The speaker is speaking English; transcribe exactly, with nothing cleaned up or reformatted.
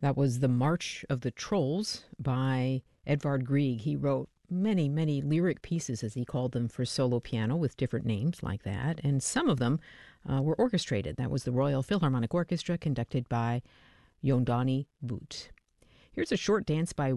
That was The March of the Trolls by Edvard Grieg. He wrote many, many lyric pieces, as he called them, for solo piano with different names like that. And some of them uh, were orchestrated. That was the Royal Philharmonic Orchestra, conducted by Yondani Boot. Here's a short dance by